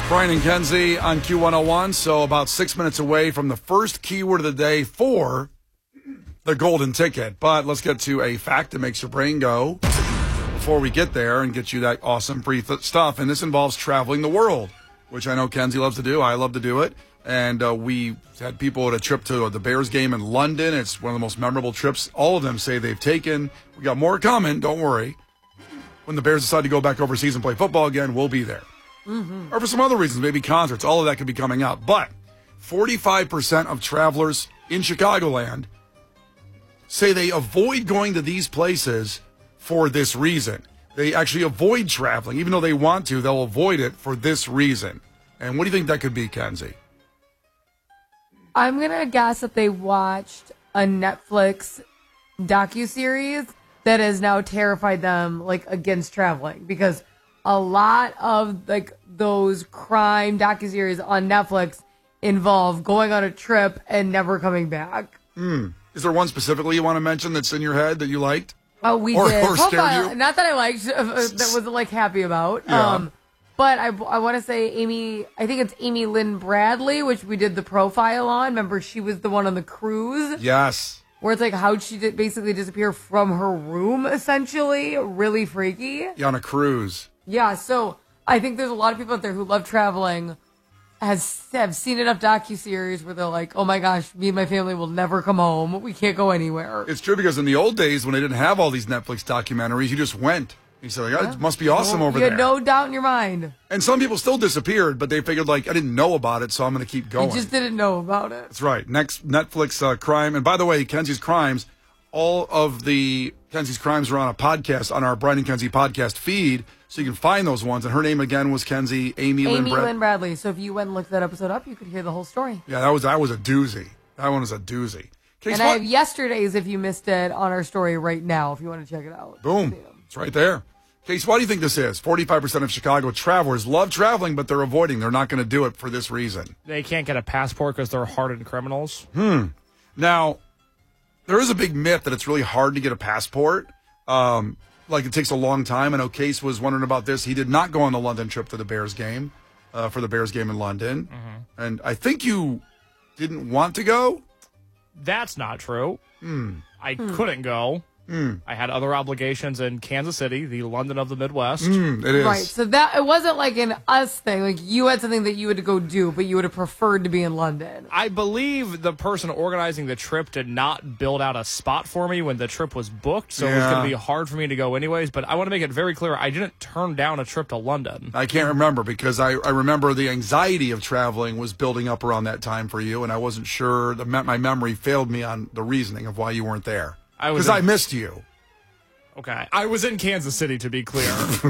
Brian and Kenzie on Q101, so about 6 minutes away from the first keyword of the day for the golden ticket. But let's get to a fact that makes your brain go before we get there and get you that awesome free stuff. And this involves traveling the world, which I know Kenzie loves to do. I love to do it. And we had people at a trip to the Bears game in London. It's one of the most memorable trips all of them say they've taken. We got more coming, don't worry. When the Bears decide to go back overseas and play football again, we'll be there. Mm-hmm. Or for some other reasons, maybe concerts. All of that could be coming up. But 45% of travelers in Chicagoland say they avoid going to these places for this reason. They actually avoid traveling. Even though they want to, they'll avoid it for this reason. And what do you think that could be, Kenzie? I'm going to guess that they watched a Netflix docuseries that has now terrified them, against traveling. Because a lot of, those crime docuseries on Netflix involve going on a trip and never coming back. Is there one specifically you want to mention that's in your head that you liked? Oh, we or, did. Or scared you? Not that I liked, that wasn't, happy about. Yeah. But I want to say I think it's Amy Lynn Bradley, which we did the profile on. Remember, she was the one on the cruise? Yes. Where it's how'd she basically disappear from her room, essentially. Really freaky. Yeah, on a cruise. Yeah, so I think there's a lot of people out there who love traveling, have seen enough docuseries where they're like, oh my gosh, me and my family will never come home. We can't go anywhere. It's true because in the old days when they didn't have all these Netflix documentaries, you just went. You said, it must be awesome over there. You had no doubt in your mind. And some people still disappeared, but they figured, I didn't know about it, so I'm going to keep going. You just didn't know about it. That's right. Next Netflix crime. And by the way, Kenzie's Crimes, all of the Kenzie's Crimes are on a podcast, on our Brian and Kenzie podcast feed, so you can find those ones. And her name again was Amy Lynn Bradley. So if you went and looked that episode up, you could hear the whole story. Yeah, that was a doozy. That one was a doozy. And I have yesterday's, if you missed it, on our story right now, if you want to check it out. Boom. It's right there. Case, why do you think this is? 45% of Chicago travelers love traveling, but they're avoiding. They're not going to do it for this reason. They can't get a passport because they're hardened criminals. Now, there is a big myth that it's really hard to get a passport. It takes a long time. I know Case was wondering about this. He did not go on the London trip to the Bears game, for the Bears game in London. Mm-hmm. And I think you didn't want to go? That's not true. I couldn't go. I had other obligations in Kansas City, the London of the Midwest. It is. Right, so that it wasn't an us thing. You had something that you had to go do, but you would have preferred to be in London. I believe the person organizing the trip did not build out a spot for me when the trip was booked, so it was going to be hard for me to go anyways. But I want to make it very clear, I didn't turn down a trip to London. I can't remember because I remember the anxiety of traveling was building up around that time for you, and I wasn't sure. My memory failed me on the reasoning of why you weren't there. Because I missed you. Okay. I was in Kansas City, to be clear.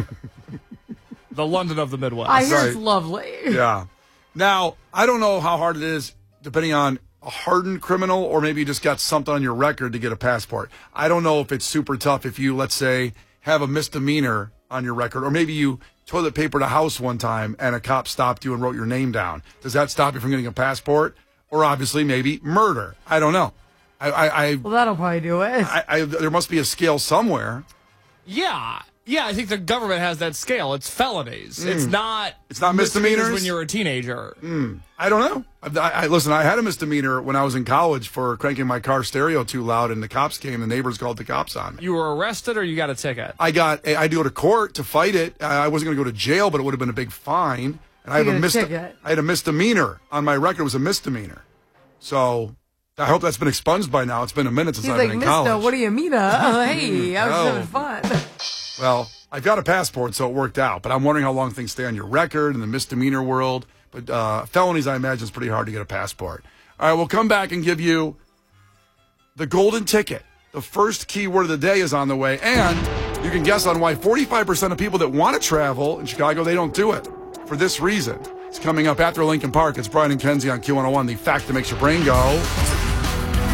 The London of the Midwest. I hear it's lovely. Yeah. Now, I don't know how hard it is, depending on a hardened criminal or maybe you just got something on your record to get a passport. I don't know if it's super tough if you, let's say, have a misdemeanor on your record, or maybe you toilet papered a house one time and a cop stopped you and wrote your name down. Does that stop you from getting a passport? Or obviously maybe murder. I don't know. Well, that'll probably do it. There must be a scale somewhere. Yeah, I think the government has that scale. It's felonies. It's not misdemeanors when you're a teenager. I don't know. Listen, I had a misdemeanor when I was in college for cranking my car stereo too loud, and the cops came. The neighbors called the cops on me. You were arrested, or you got a ticket? I had to go to court to fight it. I wasn't going to go to jail, but it would have been a big fine. And I had a misdemeanor on my record. It was a misdemeanor. So I hope that's been expunged by now. It's been a minute since I've been in college. What do you mean? Hey, I was having fun. Well, I've got a passport, so it worked out. But I'm wondering how long things stay on your record in the misdemeanor world. But felonies, I imagine, is pretty hard to get a passport. All right, we'll come back and give you the golden ticket. The first keyword of the day is on the way. And you can guess on why 45% of people that want to travel in Chicago, they don't do it for this reason. It's coming up after Lincoln Park. It's Brian and Kenzie on Q101, the fact that makes your brain go.